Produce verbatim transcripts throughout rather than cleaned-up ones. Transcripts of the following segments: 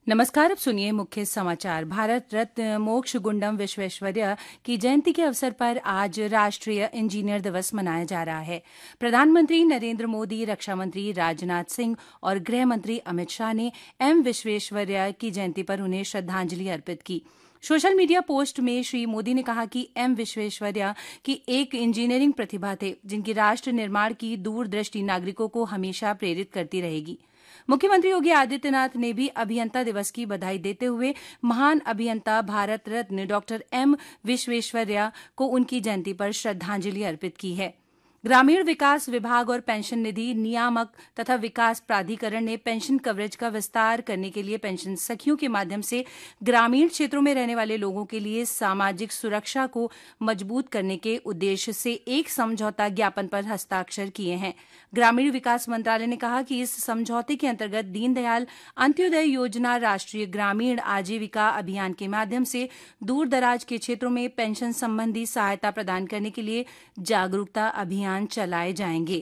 नमस्कार। अब सुनिए मुख्य समाचार। भारत रत्न मोक्ष गुंडम विश्वेश्वरैया की जयंती के अवसर पर आज राष्ट्रीय इंजीनियर दिवस मनाया जा रहा है। प्रधानमंत्री नरेंद्र मोदी, रक्षा मंत्री राजनाथ सिंह और गृह मंत्री अमित शाह ने एम विश्वेश्वरैया की जयंती पर उन्हें श्रद्धांजलि अर्पित की। सोशल मीडिया पोस्ट में श्री मोदी ने कहा कि एम विश्वेश्वरैया की एक इंजीनियरिंग प्रतिभा थे, जिनकी राष्ट्र निर्माण की दूरदृष्टि नागरिकों को हमेशा प्रेरित करती रहेगी। मुख्यमंत्री योगी आदित्यनाथ ने भी अभियंता दिवस की बधाई देते हुए महान अभियंता भारत रत्न डॉक्टर एम विश्वेश्वरैया को उनकी जयंती पर श्रद्धांजलि अर्पित की है। ग्रामीण विकास विभाग और पेंशन निधि नियामक तथा विकास प्राधिकरण ने पेंशन कवरेज का विस्तार करने के लिए पेंशन सखियों के माध्यम से ग्रामीण क्षेत्रों में रहने वाले लोगों के लिए सामाजिक सुरक्षा को मजबूत करने के उद्देश्य से एक समझौता ज्ञापन पर हस्ताक्षर किए हैं। ग्रामीण विकास मंत्रालय ने कहा कि इस समझौते के अंतर्गत दीनदयाल अंत्योदय योजना राष्ट्रीय ग्रामीण आजीविका अभियान के माध्यम से दूर दराज के क्षेत्रों में पेंशन संबंधी सहायता प्रदान करने के लिए जागरूकता अभियान चलाए जाएंगे।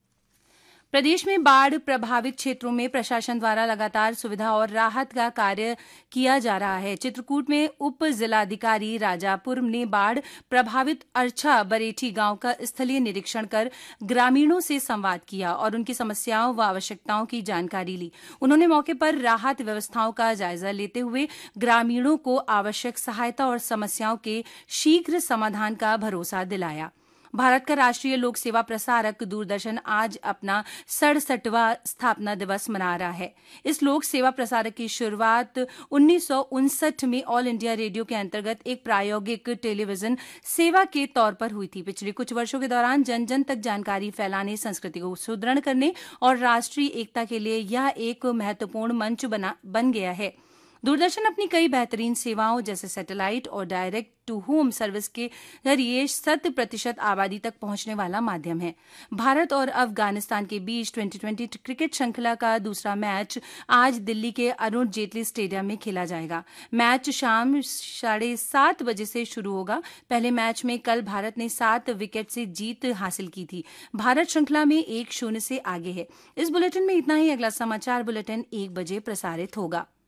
प्रदेश में बाढ़ प्रभावित क्षेत्रों में प्रशासन द्वारा लगातार सुविधा और राहत का कार्य किया जा रहा है। चित्रकूट में उप जिलाधिकारी राजापुर ने बाढ़ प्रभावित अर्छा बरेठी गांव का स्थलीय निरीक्षण कर ग्रामीणों से संवाद किया और उनकी समस्याओं व आवश्यकताओं की जानकारी ली। उन्होंने मौके पर राहत व्यवस्थाओं का जायजा लेते हुए ग्रामीणों को आवश्यक सहायता और समस्याओं के शीघ्र समाधान का भरोसा दिलाया। भारत का राष्ट्रीय लोक सेवा प्रसारक दूरदर्शन आज अपना सड़सठवां स्थापना दिवस मना रहा है। इस लोक सेवा प्रसारक की शुरुआत उन्नीस सौ उनसठ में ऑल इंडिया रेडियो के अंतर्गत एक प्रायोगिक टेलीविजन सेवा के तौर पर हुई थी। पिछले कुछ वर्षों के दौरान जन जन तक जानकारी फैलाने, संस्कृति को सुदृढ़ करने और राष्ट्रीय एकता के लिए यह एक महत्वपूर्ण मंच बना बन गया है। दूरदर्शन अपनी कई बेहतरीन सेवाओं जैसे सैटेलाइट और डायरेक्ट टू होम सर्विस के जरिए शत प्रतिशत आबादी तक पहुंचने वाला माध्यम है। भारत और अफगानिस्तान के बीच ट्वेंटी ट्वेंटी क्रिकेट श्रृंखला का दूसरा मैच आज दिल्ली के अरुण जेटली स्टेडियम में खेला जाएगा। मैच शाम साढ़े सात बजे से शुरू होगा। पहले मैच में कल भारत ने सात विकेट से जीत हासिल की थी। भारत श्रृंखला में एक शून्य से आगे है। इस बुलेटिन में इतना ही। अगला समाचार बुलेटिन एक बजे प्रसारित होगा।